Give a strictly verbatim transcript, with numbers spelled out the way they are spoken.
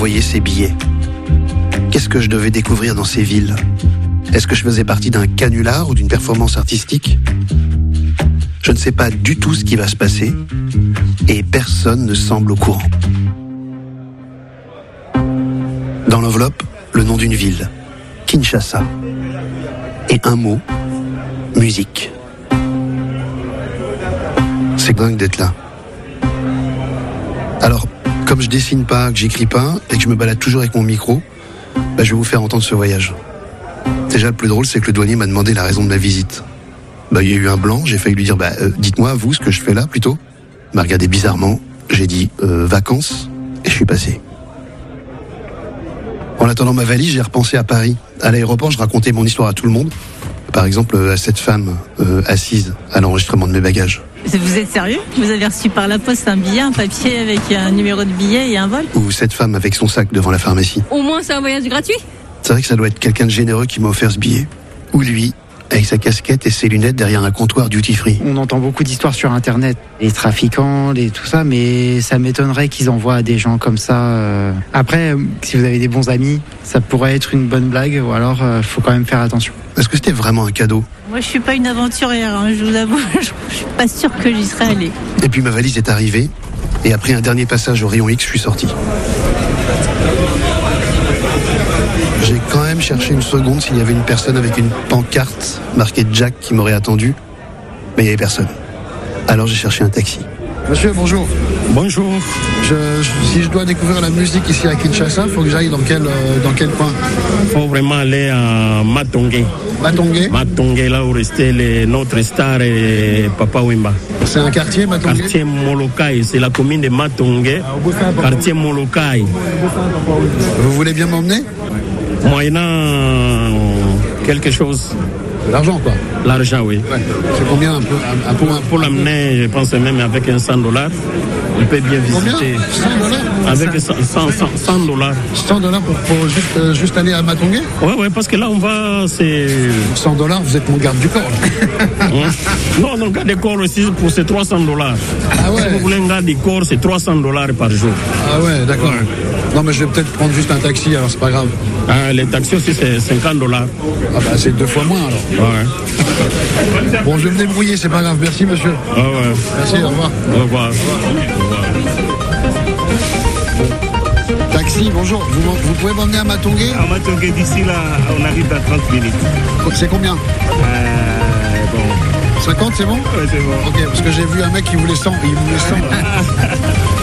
m'envoyer ces billets. Qu'est-ce que je devais découvrir dans ces villes ? Est-ce que je faisais partie d'un canular ou d'une performance artistique ? Je ne sais pas du tout ce qui va se passer et personne ne semble au courant. Dans l'enveloppe, le nom d'une ville, Kinshasa, et un mot, musique. C'est dingue d'être là. Alors, comme je dessine pas, que j'écris pas, et que je me balade toujours avec mon micro, bah, je vais vous faire entendre ce voyage. Déjà, le plus drôle, c'est que le douanier m'a demandé la raison de ma visite. Bah, il y a eu un blanc, j'ai failli lui dire, bah, euh, dites-moi, vous, ce que je fais là, plutôt. Il m'a regardé bizarrement, j'ai dit, euh, vacances, et je suis passé. En attendant ma valise, j'ai repensé à Paris. À l'aéroport, je racontais mon histoire à tout le monde. Par exemple, à cette femme euh, assise à l'enregistrement de mes bagages. Vous êtes sérieux ? Vous avez reçu par la poste un billet, un papier avec un numéro de billet et un vol ? Ou cette femme avec son sac devant la pharmacie. Au moins, c'est un voyage gratuit ? C'est vrai que ça doit être quelqu'un de généreux qui m'a offert ce billet. Ou lui, avec sa casquette et ses lunettes derrière un comptoir duty-free. On entend beaucoup d'histoires sur Internet, les trafiquants, les tout ça, mais ça m'étonnerait qu'ils envoient à des gens comme ça. Après, si vous avez des bons amis, ça pourrait être une bonne blague, ou alors il faut quand même faire attention. Est-ce que c'était vraiment un cadeau ? Moi, je suis pas une aventurière, hein, je vous avoue, je suis pas sûre que j'y serais allée. Et puis ma valise est arrivée, et après un dernier passage au rayon X, je suis sorti. J'ai quand même cherché une seconde s'il y avait une personne avec une pancarte marquée Jack qui m'aurait attendu, mais il n'y avait personne. Alors j'ai cherché un taxi. Monsieur, bonjour. Bonjour. Je, je, si je dois découvrir la musique ici à Kinshasa, il faut que j'aille dans quel, euh, dans quel coin ? Il faut vraiment aller à Matongé. Matongé ? Matongé, là où restait les, notre star et Papa Wemba. C'est un quartier, Matongé ? Quartier Molokai, c'est la commune de Matongé. Quartier Molokai. Vous voulez bien m'emmener ? Moyennant quelque chose. L'argent, quoi. L'argent, oui. Ouais. C'est combien un peu un, un, Pour, un, pour l'amener, je pense même avec un cent dollars, on peut bien visiter. Combien ? cent dollars ? Avec cent dollars. cent dollars pour, pour juste, euh, juste aller à Matongé ? Oui, oui, parce que là, on va, c'est... cent dollars, vous êtes mon garde du corps, là. Non, non, garde du corps aussi, pour ces trois cents dollars. Ah ouais. Si vous voulez un garde du corps, c'est trois cents dollars par jour. Ah ouais, d'accord. Ouais. Non, mais je vais peut-être prendre juste un taxi, alors c'est pas grave. Ah, les taxis aussi, c'est cinquante dollars. Ah bah, c'est deux fois moins, alors. Ouais. Bon, je vais me débrouiller, c'est pas grave. Merci, monsieur. Ah ouais. Merci, au revoir. Au revoir. Au revoir. Taxi, bonjour. Vous, vous pouvez m'emmener à Matongé ? À Matongé, d'ici là, on arrive dans trente minutes. C'est combien ? Euh, bon. cinquante, c'est bon ? Ouais, c'est bon. Ok, parce que j'ai vu un mec qui voulait cent. Il voulait cent.